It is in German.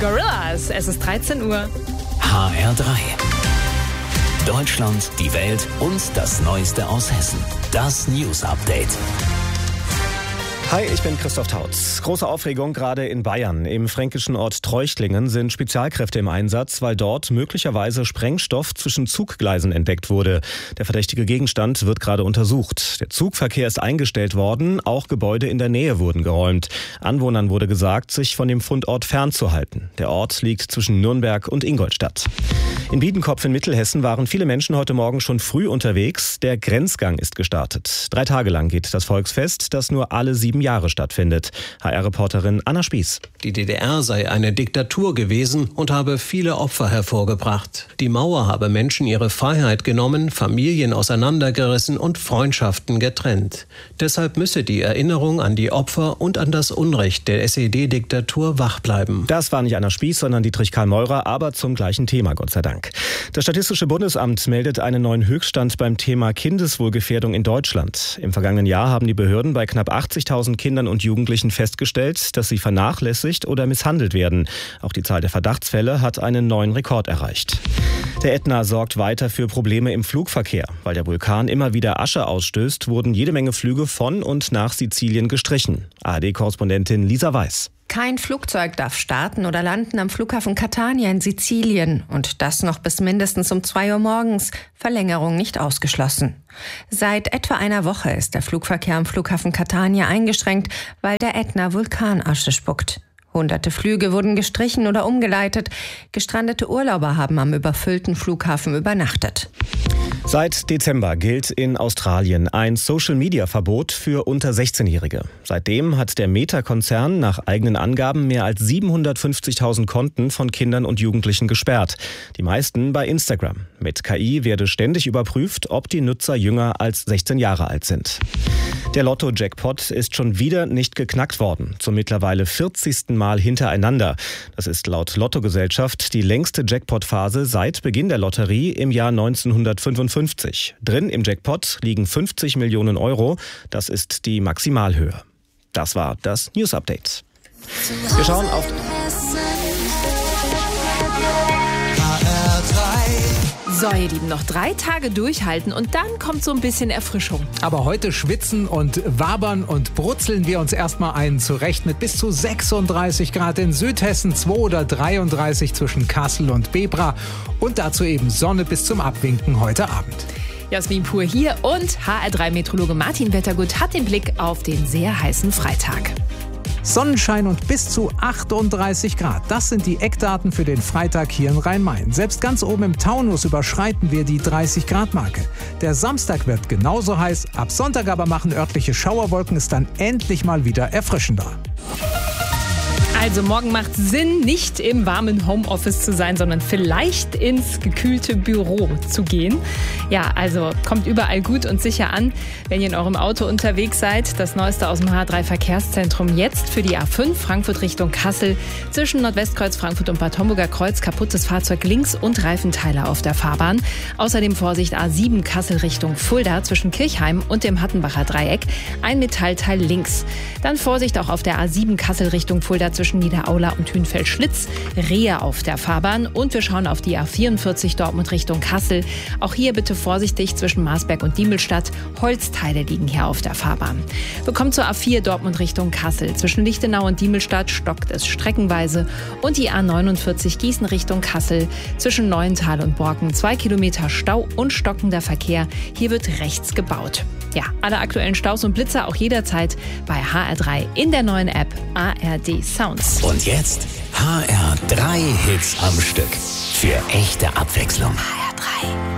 Gorillaz. Es ist 13 Uhr. HR3. Deutschland, die Welt und das Neueste aus Hessen. Das News Update. Hi, ich bin Christoph Tautz. Große Aufregung gerade in Bayern. Im fränkischen Ort Treuchtlingen sind Spezialkräfte im Einsatz, weil dort möglicherweise Sprengstoff zwischen Zuggleisen entdeckt wurde. Der verdächtige Gegenstand wird gerade untersucht. Der Zugverkehr ist eingestellt worden, auch Gebäude in der Nähe wurden geräumt. Anwohnern wurde gesagt, sich von dem Fundort fernzuhalten. Der Ort liegt zwischen Nürnberg und Ingolstadt. In Biedenkopf in Mittelhessen waren viele Menschen heute Morgen schon früh unterwegs. Der Grenzgang ist gestartet. 3 Tage lang geht das Volksfest, das nur alle 7 Jahre stattfindet. HR-Reporterin Anna Spieß. Die DDR sei eine Diktatur gewesen und habe viele Opfer hervorgebracht. Die Mauer habe Menschen ihre Freiheit genommen, Familien auseinandergerissen und Freundschaften getrennt. Deshalb müsse die Erinnerung an die Opfer und an das Unrecht der SED-Diktatur wach bleiben. Das war nicht Anna Spieß, sondern Dietrich Karl Meurer, aber zum gleichen Thema, Gott sei Dank. Das Statistische Bundesamt meldet einen neuen Höchststand beim Thema Kindeswohlgefährdung in Deutschland. Im vergangenen Jahr haben die Behörden bei knapp 80.000 Kindern und Jugendlichen festgestellt, dass sie vernachlässigt oder misshandelt werden. Auch die Zahl der Verdachtsfälle hat einen neuen Rekord erreicht. Der Ätna sorgt weiter für Probleme im Flugverkehr. Weil der Vulkan immer wieder Asche ausstößt, wurden jede Menge Flüge von und nach Sizilien gestrichen. ARD-Korrespondentin Lisa Weiß. Kein Flugzeug darf starten oder landen am Flughafen Catania in Sizilien. Und das noch bis mindestens um 2 Uhr morgens. Verlängerung nicht ausgeschlossen. Seit etwa einer Woche ist der Flugverkehr am Flughafen Catania eingeschränkt, weil der Ätna Vulkanasche spuckt. Hunderte Flüge wurden gestrichen oder umgeleitet. Gestrandete Urlauber haben am überfüllten Flughafen übernachtet. Seit Dezember gilt in Australien ein Social-Media-Verbot für unter 16-Jährige. Seitdem hat der Meta-Konzern nach eigenen Angaben mehr als 750.000 Konten von Kindern und Jugendlichen gesperrt. Die meisten bei Instagram. Mit KI werde ständig überprüft, ob die Nutzer jünger als 16 Jahre alt sind. Der Lotto-Jackpot ist schon wieder nicht geknackt worden. Zum mittlerweile 40. Mal hintereinander. Das ist laut Lottogesellschaft die längste Jackpot-Phase seit Beginn der Lotterie im Jahr 1955. Drin im Jackpot liegen 50 Millionen Euro. Das ist die Maximalhöhe. Das war das News Update. Wir schauen auf... So, ihr Lieben, noch 3 Tage durchhalten und dann kommt so ein bisschen Erfrischung. Aber heute schwitzen und wabern und brutzeln wir uns erstmal einen zurecht mit bis zu 36 Grad in Südhessen, 2 oder 33 zwischen Kassel und Bebra und dazu eben Sonne bis zum Abwinken heute Abend. Jasmin Pur hier und HR3-Meteorologe Martin Wettergut hat den Blick auf den sehr heißen Freitag. Sonnenschein und bis zu 38 Grad. Das sind die Eckdaten für den Freitag hier in Rhein-Main. Selbst ganz oben im Taunus überschreiten wir die 30-Grad-Marke. Der Samstag wird genauso heiß. Ab Sonntag aber machen örtliche Schauerwolken es dann endlich mal wieder erfrischender. Also morgen macht Sinn, nicht im warmen Homeoffice zu sein, sondern vielleicht ins gekühlte Büro zu gehen. Ja, also kommt überall gut und sicher an, wenn ihr in eurem Auto unterwegs seid. Das Neueste aus dem H3-Verkehrszentrum jetzt für die A5 Frankfurt Richtung Kassel. Zwischen Nordwestkreuz Frankfurt und Bad Homburger Kreuz kaputtes Fahrzeug links und Reifenteile auf der Fahrbahn. Außerdem Vorsicht A7 Kassel Richtung Fulda zwischen Kirchheim und dem Hattenbacher Dreieck. Ein Metallteil links. Dann Vorsicht auch auf der A7 Kassel Richtung Fulda zwischen Niederaula und Hünfeld-Schlitz, Rehe auf der Fahrbahn und wir schauen auf die A44 Dortmund Richtung Kassel. Auch hier bitte vorsichtig zwischen Marsberg und Diemelstadt. Holzteile liegen hier auf der Fahrbahn. Wir kommen zur A4 Dortmund Richtung Kassel. Zwischen Lichtenau und Diemelstadt stockt es streckenweise und die A49 Gießen Richtung Kassel. Zwischen Neuental und Borken 2 Kilometer Stau und stockender Verkehr. Hier wird rechts gebaut. Ja, alle aktuellen Staus und Blitzer auch jederzeit bei HR3 in der neuen App ARD Sounds. Und jetzt HR3 Hits am Stück. Für echte Abwechslung. HR3.